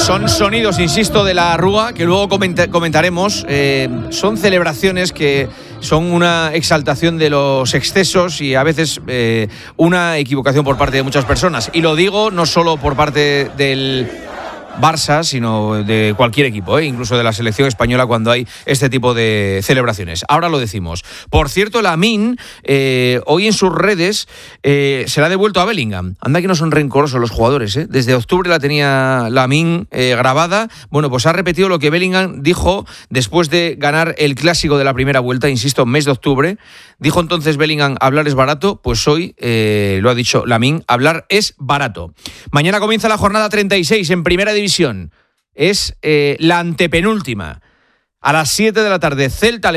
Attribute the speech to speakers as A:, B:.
A: Son sonidos, insisto, de la Rúa, que luego comentaremos. Son celebraciones que son una exaltación de los excesos y a veces una equivocación por parte de muchas personas. Y lo digo no solo por parte del Barça, sino de cualquier equipo, incluso de la selección española cuando hay este tipo de celebraciones. Ahora lo decimos. Por cierto, Lamine hoy en sus redes se la ha devuelto a Bellingham. Anda que no son rencorosos los jugadores, ¿eh? Desde octubre la tenía Lamine grabada. Bueno, pues ha repetido lo que Bellingham dijo después de ganar el clásico de la primera vuelta, insisto, mes de octubre. Dijo entonces Bellingham, hablar es barato. Pues hoy lo ha dicho Lamine, hablar es barato. Mañana comienza la jornada 36 en Primera División. Es la antepenúltima. A las 7 de la tarde, Celta